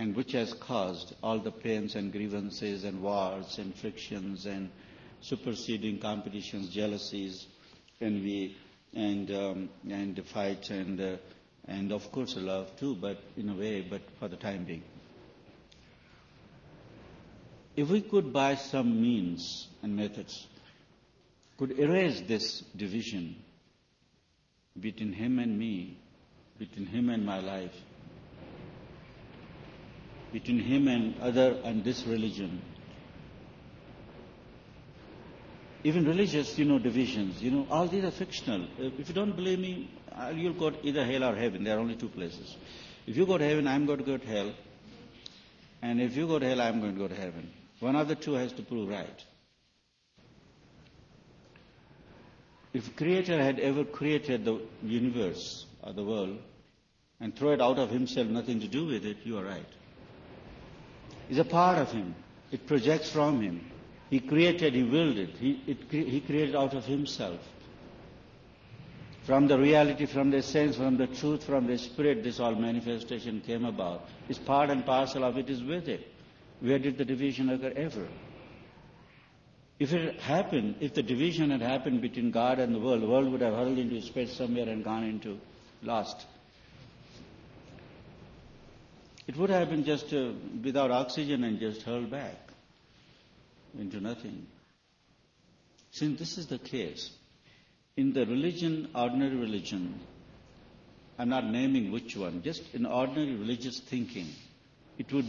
and which has caused all the pains and grievances and wars and frictions and superseding competitions, jealousies, envy, and fight, and of course love too, but in a way, but for the time being. If we could, by some means and methods, could erase this division between him and me, between him and my life, between him and other and this religion, even religious, divisions, all these are fictional. If you don't believe me, you'll go to either hell or heaven. There are only two places. If you go to heaven, I'm going to go to hell. And if you go to hell, I'm going to go to heaven. One of the two has to prove right. If Creator had ever created the universe or the world and throw it out of himself, nothing to do with it, you are right. It's a part of him. It projects from him. He created, he willed it. He created out of himself. From the reality, from the essence, from the truth, from the spirit, this all manifestation came about. It's part and parcel of it is with it. Where did the division occur ever? If it happened, if the division had happened between God and the world would have hurled into space somewhere and gone into lost. It would have been just without oxygen and just hurled back into nothing. Since this is the case, in the religion, ordinary religion, I'm not naming which one, just in ordinary religious thinking, it would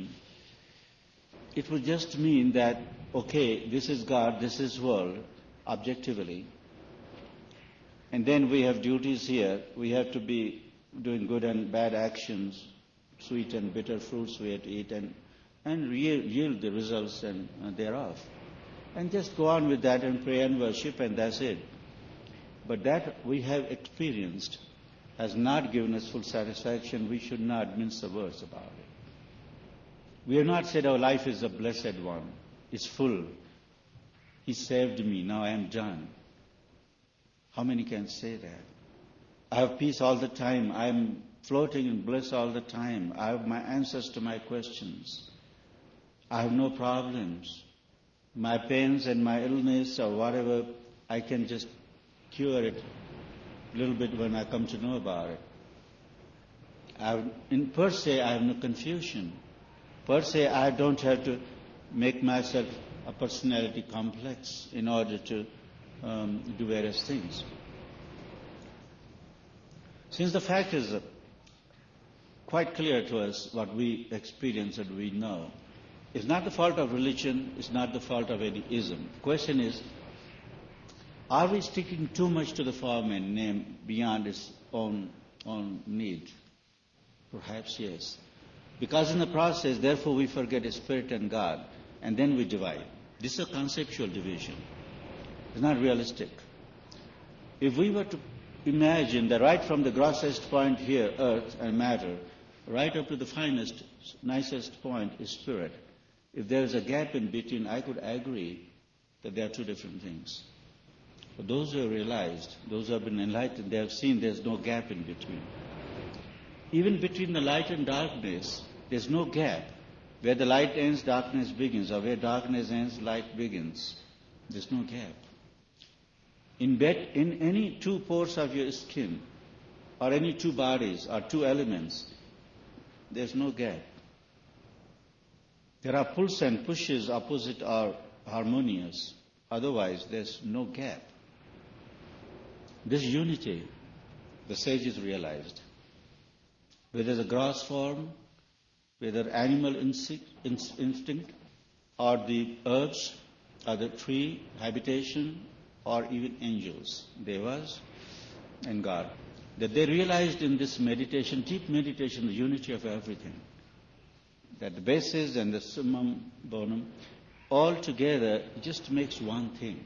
just mean that, okay, this is God, this is world, objectively, and then we have duties here, we have to be doing good and bad actions, sweet and bitter fruits we have to eat, and yield the results and thereof. And just go on with that and pray and worship, and that's it. But that we have experienced has not given us full satisfaction. We should not mince the words about it. We have not said our life is a blessed one. It's full. He saved me. Now I am done. How many can say that? I have peace all the time. I am floating in bliss all the time. I have my answers to my questions. I have no problems. My pains and my illness or whatever, I can just cure it a little bit when I come to know about it. Per se, I have no confusion. Per se, I don't have to make myself a personality complex in order to do various things. Since the fact is quite clear to us what we experience and we know, it's not the fault of religion, it's not the fault of any ism. The question is, are we sticking too much to the form and name beyond its own need? Perhaps yes. Because in the process, therefore, we forget the Spirit and God, and then we divide. This is a conceptual division. It's not realistic. If we were to imagine that right from the grossest point here, earth and matter, right up to the finest, nicest point is Spirit, if there is a gap in between, I could agree that they are two different things. But those who have realized, those who have been enlightened, they have seen there's no gap in between. Even between the light and darkness, there's no gap. Where the light ends, darkness begins, or where darkness ends, light begins. There's no gap. In any two pores of your skin, or any two bodies, or two elements, there's no gap. There are pulls and pushes, opposite or harmonious. Otherwise, there's no gap. This unity, the sages realized. Whether the gross form, whether animal instinct, or the herbs, or the tree, habitation, or even angels, devas, and God. That they realized in this meditation, deep meditation, the unity of everything. That the basis and the summum bonum, all together, just makes one thing.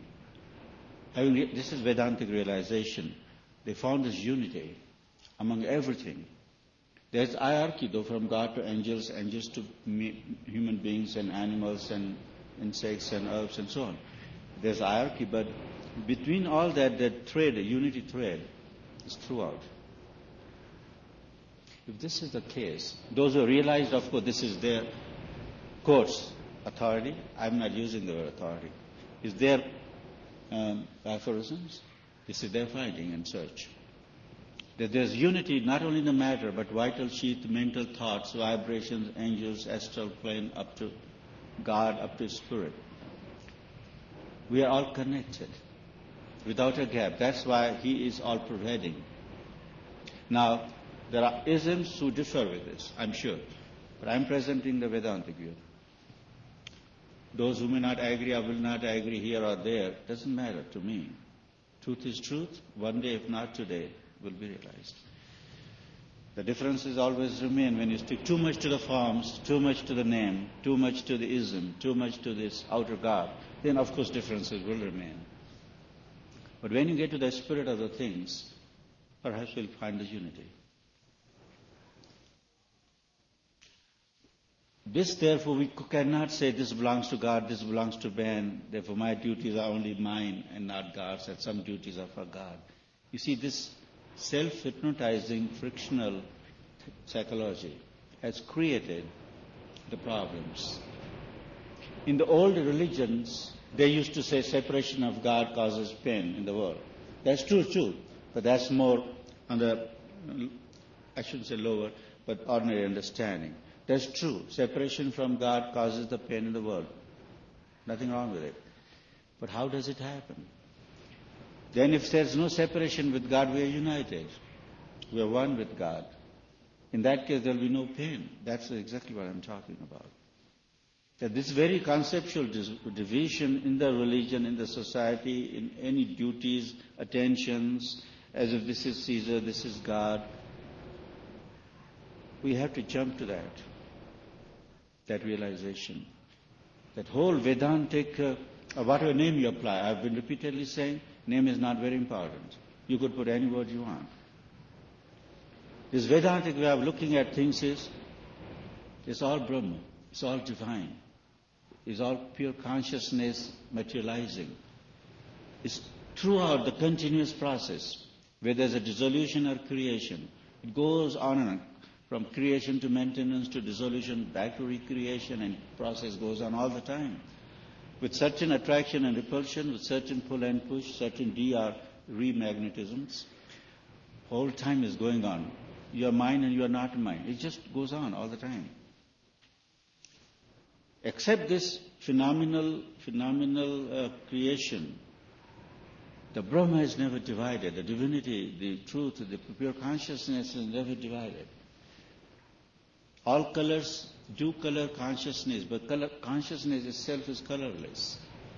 This is Vedantic realization. They found this unity among everything. There's hierarchy, though, from God to angels, angels to human beings and animals and insects and herbs and so on. There's hierarchy, but between all that thread, a unity thread, is throughout. If this is the case, those who realized, of course, this is their court's authority. I'm not using the word authority. Is their aphorisms. This is their finding and search. That there's unity not only in the matter, but vital sheath, mental thoughts, vibrations, angels, astral plane, up to God, up to Spirit. We are all connected without a gap. That's why He is all-pervading. Now, there are isms who differ with this, I'm sure. But I'm presenting the Vedantic view. Those who may not agree or will not agree here or there, doesn't matter to me. Truth is truth. One day, if not today, will be realized. The differences always remain when you stick too much to the forms, too much to the name, too much to the ism, too much to this outer God. Then, of course, differences will remain. But when you get to the spirit of the things, perhaps we'll find the unity. This, therefore, we cannot say this belongs to God, this belongs to man, therefore my duties are only mine and not God's, and some duties are for God. You see, this self-hypnotizing, frictional psychology has created the problems. In the old religions, they used to say separation of God causes pain in the world. That's true too, but that's more on the, I shouldn't say lower, but ordinary understanding. That's true. Separation from God causes the pain in the world. Nothing wrong with it. But how does it happen? Then if there's no separation with God, we are united. We are one with God. In that case, there will be no pain. That's exactly what I'm talking about. That this very conceptual division in the religion, in the society, in any duties, attentions, as if this is Caesar, this is God, we have to jump to that realization. That whole Vedantic, whatever name you apply, I've been repeatedly saying, name is not very important. You could put any word you want. This Vedantic way of looking at things is, it's all Brahma, it's all divine, it's all pure consciousness materializing. It's throughout the continuous process, where there's a dissolution or creation. It goes on and on. From creation to maintenance to dissolution, back to recreation, and process goes on all the time. With certain attraction and repulsion, with certain pull and push, certain DR remagnetisms, whole time is going on. You are mine and you are not mine. It just goes on all the time. Except this phenomenal creation, the Brahma is never divided. The divinity, the truth, the pure consciousness is never divided. All colors do color consciousness, but consciousness itself is colorless.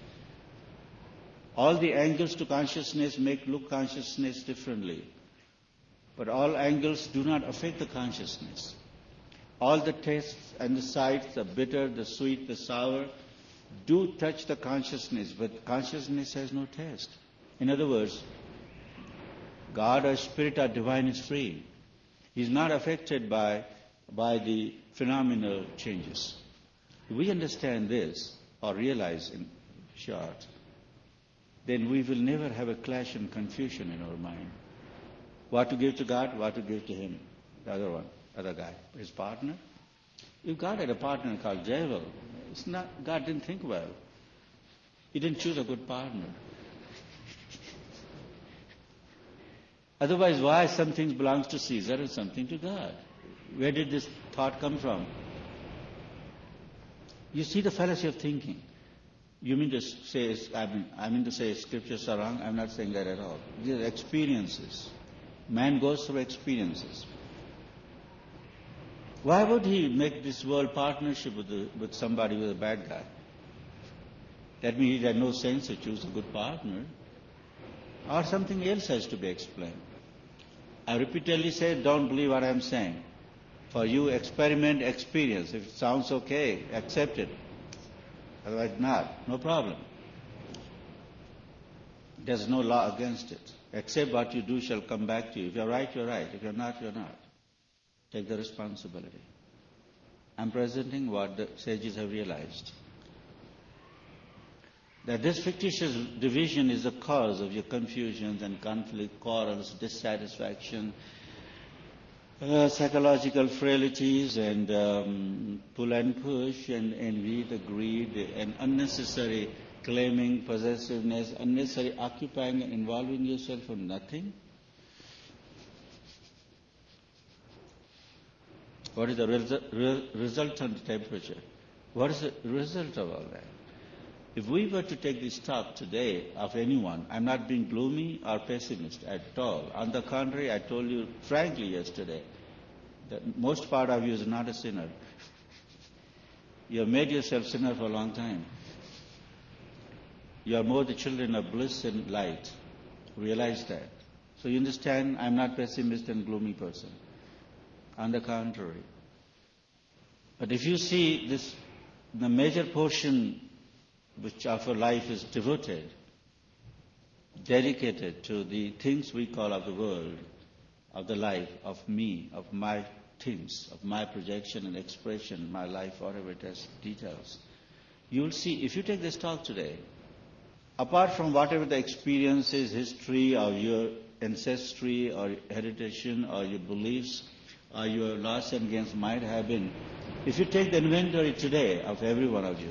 All the angles to consciousness make look consciousness differently, but all angles do not affect the consciousness. All the tastes and the sights, the bitter, the sweet, the sour, do touch the consciousness, but consciousness has no taste. In other words, God or Spirit or Divine is free. He is not affected by the phenomenal changes. If we understand this, or realize in short, then we will never have a clash and confusion in our mind. What to give to God, what to give to Him, the other guy, his partner. If God had a partner called devil, it's not, God didn't think well. He didn't choose a good partner. Otherwise, why some things belongs to Caesar and something to God? Where did this thought come from? You see the fallacy of thinking. You mean to say, I mean to say scriptures are wrong? I'm not saying that at all. These are experiences. Man goes through experiences. Why would he make this world partnership with somebody with a bad guy? That means he had no sense to choose a good partner. Or something else has to be explained. I repeatedly say, don't believe what I'm saying. For you, experiment, experience. If it sounds okay, accept it. Otherwise not. No problem. There's no law against it. Accept what you do shall come back to you. If you're right, you're right. If you're not, you're not. Take the responsibility. I'm presenting what the sages have realized. That this fictitious division is the cause of your confusions and conflict, quarrels, dissatisfaction, Psychological frailties and pull and push and envy, the greed and unnecessary claiming, possessiveness, unnecessary occupying and involving yourself for nothing. What is the resultant temperature? What is the result of all that? If we were to take this talk today of anyone, I'm not being gloomy or pessimist at all. On the contrary, I told you frankly yesterday that most part of you is not a sinner. You have made yourself sinner for a long time. You are more the children of bliss and light. Realize that. So you understand, I'm not pessimist and gloomy person. On the contrary. But if you see this, the major portion which of our life is devoted, dedicated to the things we call of the world, of the life, of me, of my things, of my projection and expression, my life, whatever it has, details. You'll see, if you take this talk today, apart from whatever the experiences, history, or your ancestry, or heritage, or your beliefs, or your loss and gains might have been, if you take the inventory today of every one of you,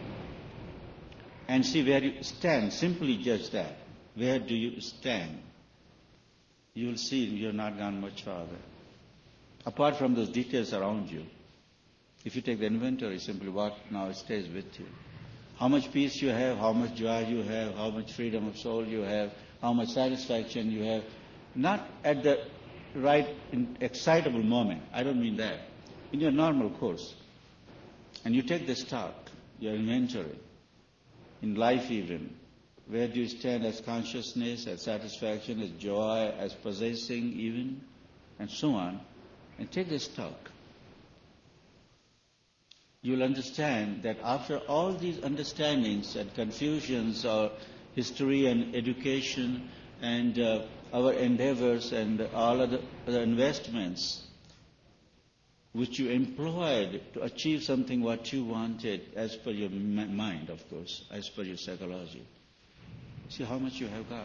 and see where you stand, simply judge that. Where do you stand? You will see you're not gone much farther. Apart from those details around you, if you take the inventory, simply what now stays with you. How much peace you have, how much joy you have, how much freedom of soul you have, how much satisfaction you have. Not at the right excitable moment. I don't mean that. In your normal course. And you take the stock, your inventory. In life even, where do you stand as consciousness, as satisfaction, as joy, as possessing even, and so on, and take the stock. You'll understand that after all these understandings and confusions or history and education and our endeavors and all of the investments which you employed to achieve something what you wanted as per your mind, of course, as per your psychology. See how much you have got.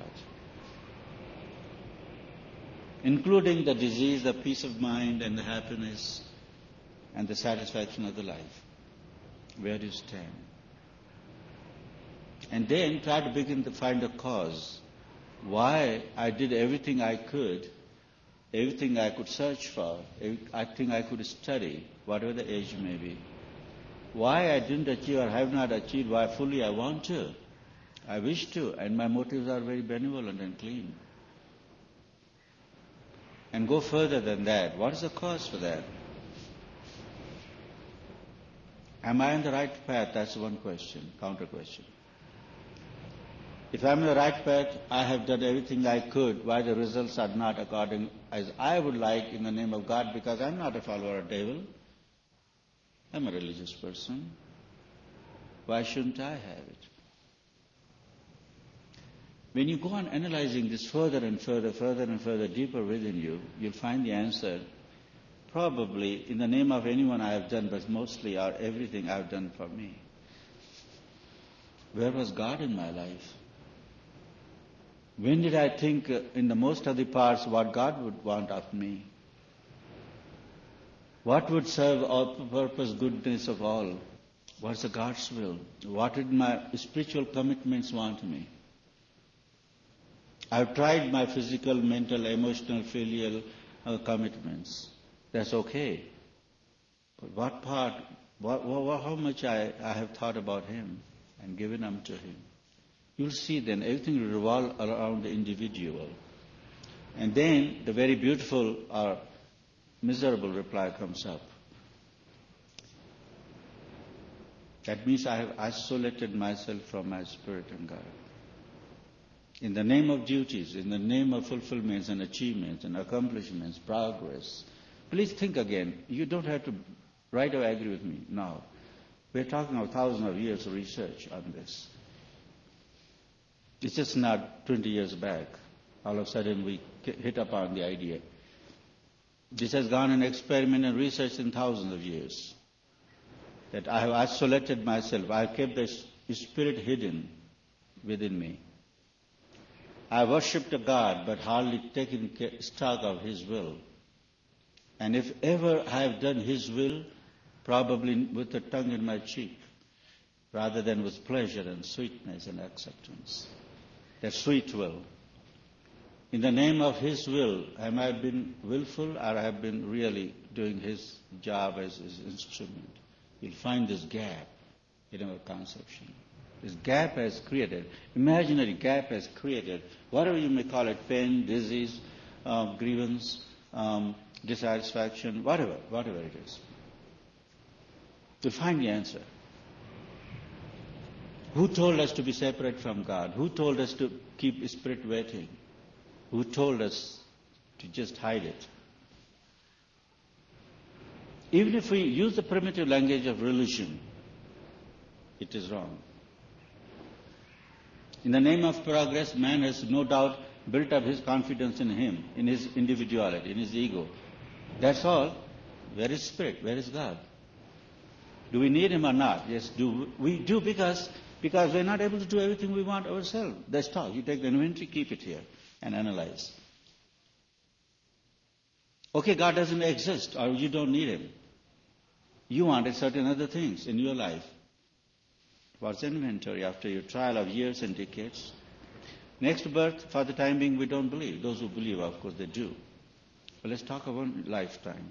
Including the disease, the peace of mind and the happiness and the satisfaction of the life. Where do you stand? And then try to begin to find a cause. Why I did everything I could, everything I could search for, everything I could study, whatever the age may be. Why I didn't achieve or have not achieved, why fully I want to, I wish to, and my motives are very benevolent and clean. And go further than that. What is the cause for that? Am I on the right path? That's one question, counter question. If I'm on the right path, I have done everything I could. Why the results are not according as I would like in the name of God? Because I'm not a follower of devil. I'm a religious person. Why shouldn't I have it? When you go on analyzing this further and further, deeper within you, you'll find the answer. Probably in the name of anyone I have done, but mostly or everything I've done for me. Where was God in my life? When did I think in the most of the parts what God would want of me? What would serve all purpose, goodness of all? What's the God's will? What did my spiritual commitments want me? I've tried my physical, mental, emotional, filial commitments. That's okay. But what part, how much I have thought about Him and given them to Him? You'll see then everything will revolve around the individual. And then the very beautiful or miserable reply comes up. That means I have isolated myself from my spirit and God. In the name of duties, in the name of fulfillments and achievements and accomplishments, progress. Please think again. You don't have to right away agree with me now. We're talking of thousands of years of research on this. It's just not 20 years back. All of a sudden we hit upon the idea. This has gone an experiment and research in thousands of years. That I have isolated myself. I have kept the spirit hidden within me. I worshipped a God but hardly taken stock of His will. And if ever I have done His will, probably with the tongue in my cheek, rather than with pleasure and sweetness and acceptance. That sweet will. In the name of His will, have I been willful or I have been really doing His job as His instrument? You'll find this gap in our conception. This gap has created, imaginary gap has created, whatever you may call it, pain, disease, grievance, dissatisfaction, whatever it is. To find the answer. Who told us to be separate from God? Who told us to keep spirit waiting? Who told us to just hide it? Even if we use the primitive language of religion, it is wrong. In the name of progress, man has no doubt built up his confidence in him, in his individuality, in his ego. That's all. Where is spirit? Where is God? Do we need him or not? Yes, we do because we're not able to do everything we want ourselves. That's all. You take the inventory, keep it here, and analyze. Okay, God doesn't exist, or you don't need him. You wanted certain other things in your life. What's inventory after your trial of years and decades? Next birth, for the time being, we don't believe. Those who believe, of course, they do. But let's talk about lifetime.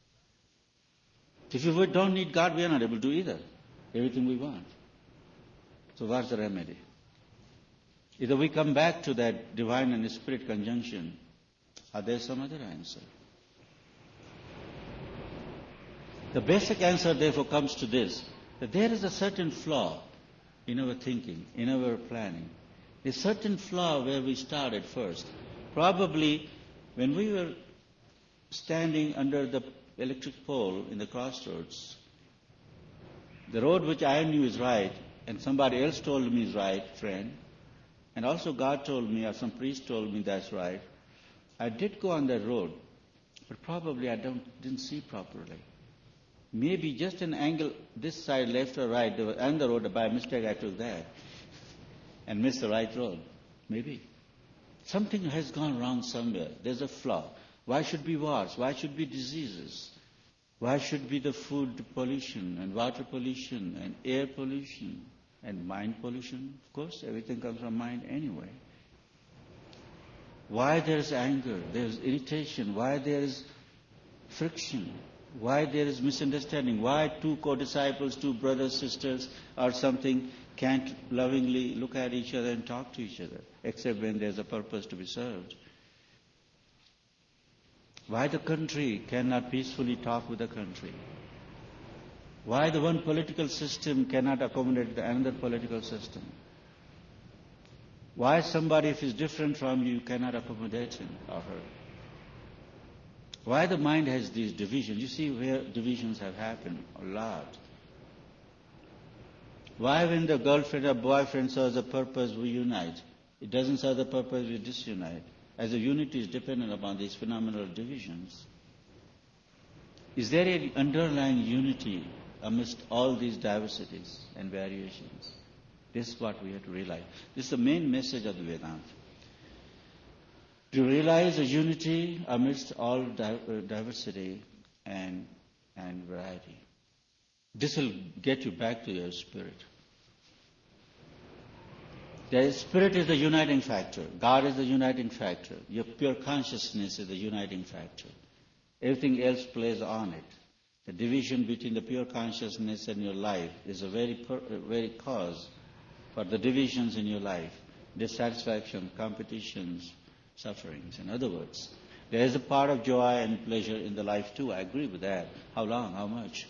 If we don't need God, we are not able to do either. Everything we want. So what's the remedy? Either we come back to that divine and spirit conjunction, or there's some other answer. The basic answer, therefore, comes to this, that there is a certain flaw in our thinking, in our planning. A certain flaw where we started first. Probably when we were standing under the electric pole in the crossroads, the road which I knew is right, and somebody else told me is right, friend, and also God told me, or some priest told me that's right, I did go on that road, but probably I didn't see properly. Maybe just an angle, this side, left or right, and the road, by mistake I took that and missed the right road. Maybe. Something has gone wrong somewhere. There's a flaw. Why should be wars? Why should be diseases? Why should be the food pollution and water pollution and air pollution and mind pollution? Of course, everything comes from mind anyway. Why there is anger, there is irritation, why there is friction, why there is misunderstanding, why two co-disciples, two brothers, sisters, or something can't lovingly look at each other and talk to each other, except when there's a purpose to be served. Why the country cannot peacefully talk with the country. Why the one political system cannot accommodate the another political system. Why somebody, if he's different from you, cannot accommodate him or her. Why the mind has these divisions. You see where divisions have happened a lot. Why when the girlfriend or boyfriend serves a purpose, we unite. It doesn't serve the purpose, we disunite. As a unity is dependent upon these phenomenal divisions. Is there an underlying unity amidst all these diversities and variations? This is what we have to realize. This is the main message of the Vedanta. To realize a unity amidst all diversity and variety. This will get you back to your spirit. The spirit is the uniting factor. God is the uniting factor. Your pure consciousness is the uniting factor. Everything else plays on it. The division between the pure consciousness and your life is a very cause for the divisions in your life. Dissatisfaction, competitions, sufferings. In other words, there is a part of joy and pleasure in the life too. I agree with that. How long? How much?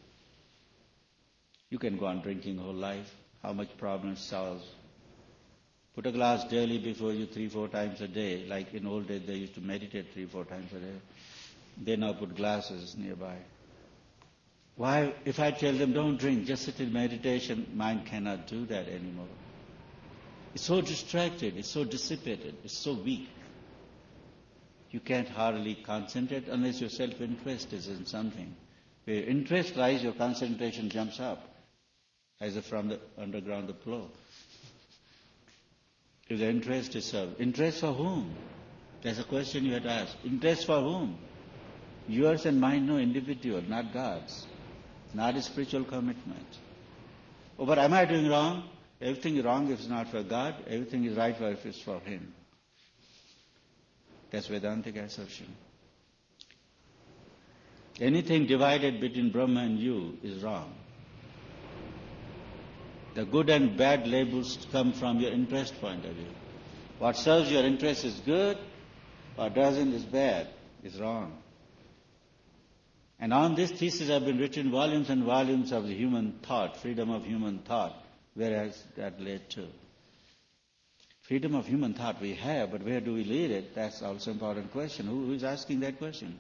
You can go on drinking the whole life. How much problems solves? Put a glass daily before you 3-4 times a day. Like in old days, they used to meditate 3-4 times a day. They now put glasses nearby. Why? If I tell them don't drink, just sit in meditation, mind cannot do that anymore. It's so distracted, it's so dissipated, it's so weak. You can't hardly concentrate unless your self-interest is in something. Where interest lies, your concentration jumps up, as if from the underground the flow. If the interest is served. Interest for whom? That's a question you had to ask. Interest for whom? Yours and mine, no, individual, not God's. Not a spiritual commitment. Oh, but am I doing wrong? Everything is wrong if it's not for God. Everything is right if it's for Him. That's Vedantic assertion. Anything divided between Brahma and you is wrong. The good and bad labels come from your interest point of view. What serves your interest is good, what doesn't is bad, is wrong. And on this thesis have been written volumes and volumes of the human thought, freedom of human thought. Where has that led to? Freedom of human thought we have, but where do we lead it? That's also an important question. Who is asking that question?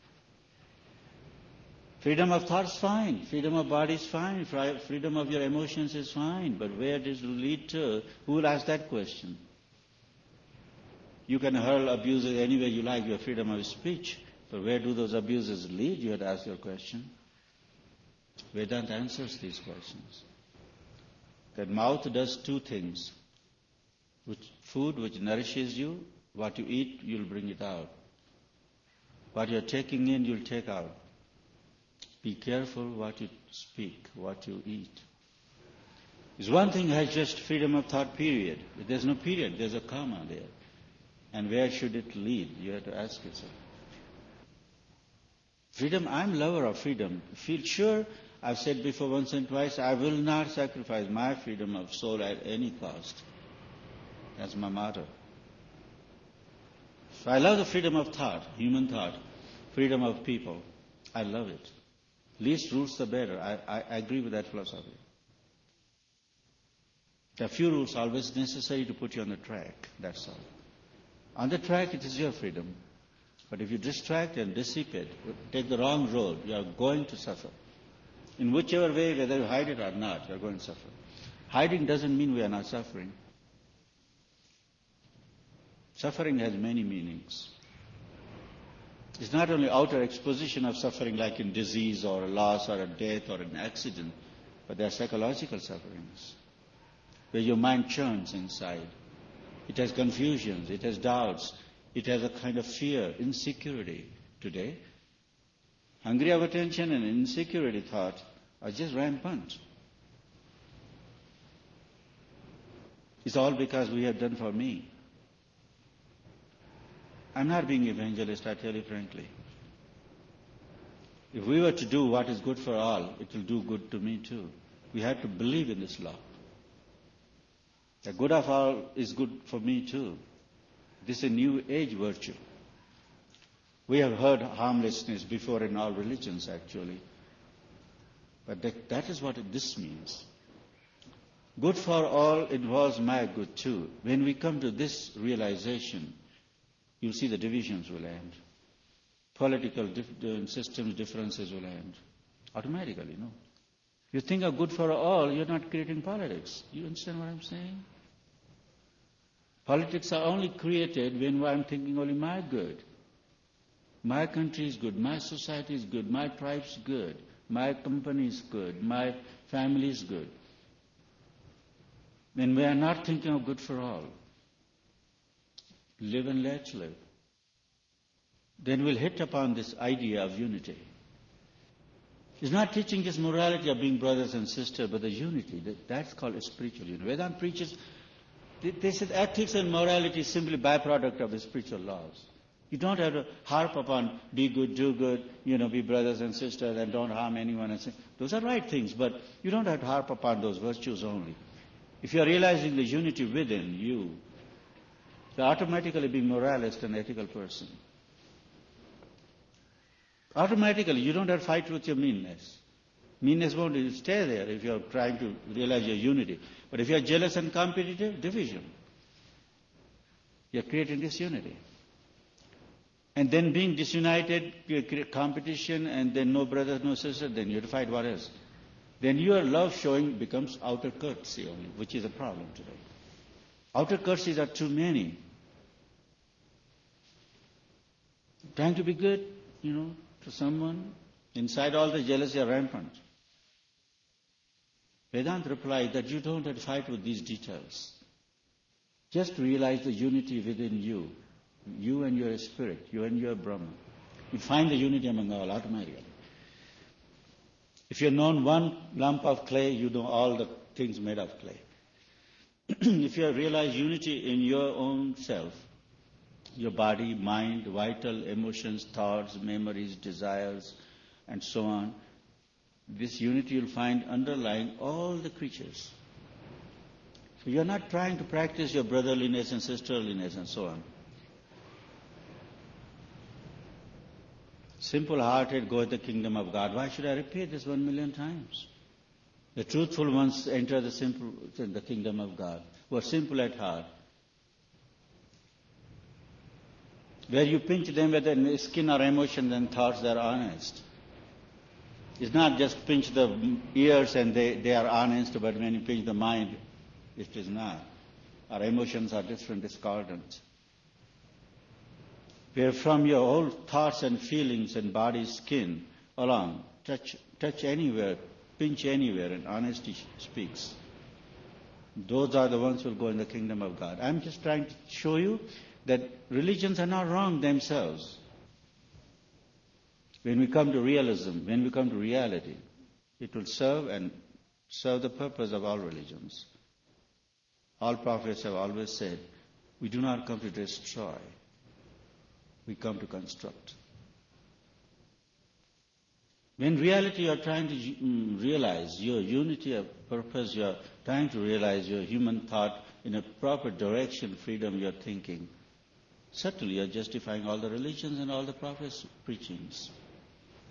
Freedom of thought is fine. Freedom of body is fine. Freedom of your emotions is fine. But where does it lead to? Who will ask that question? You can hurl abuses any way you like, your freedom of speech. But where do those abuses lead? You have to ask your question. Vedanta answers these questions. That mouth does two things. Food which nourishes you, what you eat, you'll bring it out. What you're taking in, you'll take out. Be careful what you speak, what you eat. This one thing has just freedom of thought, period. There's no period, there's a comma there. And where should it lead? You have to ask yourself. Freedom, I'm lover of freedom. Feel sure, I've said before once and twice, I will not sacrifice my freedom of soul at any cost. That's my motto. So I love the freedom of thought, human thought, freedom of people. I love it. Least rules the better. I agree with that philosophy. There are few rules always necessary to put you on the track. That's all. On the track, it is your freedom. But if you distract and dissipate, take the wrong road, you are going to suffer. In whichever way, whether you hide it or not, you are going to suffer. Hiding doesn't mean we are not suffering. Suffering has many meanings. It's not only outer exposition of suffering like in disease or a loss or a death or an accident, but there are psychological sufferings where your mind churns inside. It has confusions, it has doubts, it has a kind of fear, insecurity today. Hungry of attention and insecurity thought are just rampant. It's all because we have done for me. I'm not being evangelist, I tell you frankly. If we were to do what is good for all, it will do good to me too. We have to believe in this law. The good of all is good for me too. This is a new age virtue. We have heard harmlessness before in all religions actually. But that is what this means. Good for all involves my good too. When we come to this realization, you'll see the divisions will end. Political systems differences will end. Automatically, no? You think of good for all, you're not creating politics. You understand what I'm saying? Politics are only created when I'm thinking only my good. My country is good, my society is good, my tribe is good, my company is good, my family is good. When we are not thinking of good for all, live and let live, then we'll hit upon this idea of unity. It's not teaching just morality of being brothers and sisters, but the unity. That's called a spiritual unity. Vedanta preaches, they said ethics and morality is simply byproduct of the spiritual laws. You don't have to harp upon be good, do good, be brothers and sisters and don't harm anyone. And say, those are right things, but you don't have to harp upon those virtues only. If you are realizing the unity within you, you're automatically being moralist and ethical person. Automatically, you don't have to fight with your meanness. Meanness won't stay there if you're trying to realize your unity. But if you're jealous and competitive, division. You're creating disunity. And then being disunited, you create competition, and then no brother, no sister, then you have to fight what else? Then your love showing becomes outer courtesy only, which is a problem today. Outer courtesies are too many. Trying to be good, to someone, inside all the jealousy are rampant. Vedanta replied that you don't have to fight with these details. Just realize the unity within you. You and your spirit, you and your Brahman. You find the unity among all automatically. If you've known one lump of clay, you know all the things made of clay. If you realize unity in your own self, your body, mind, vital, emotions, thoughts, memories, desires, and so on, this unity you'll find underlying all the creatures. So you're not trying to practice your brotherliness and sisterliness and so on. Simple-hearted go to the kingdom of God. Why should I repeat this 1,000,000 times? The truthful ones enter the kingdom of God, who are simple at heart. Where you pinch them with the skin or emotions and thoughts, they are honest. It's not just pinch the ears and they are honest, but when you pinch the mind, it is not. Our emotions are different, discordant. Where from your old thoughts and feelings and body, skin along, touch anywhere, pinch anywhere, and honesty speaks. Those are the ones who will go in the kingdom of God. I'm just trying to show you that religions are not wrong themselves. When we come to realism, when we come to reality, it will serve the purpose of all religions. All prophets have always said, we do not come to destroy, we come to construct. When reality you are trying to realize your unity of purpose, you are trying to realize your human thought in a proper direction, freedom you are thinking, certainly you are justifying all the religions and all the prophets' preachings.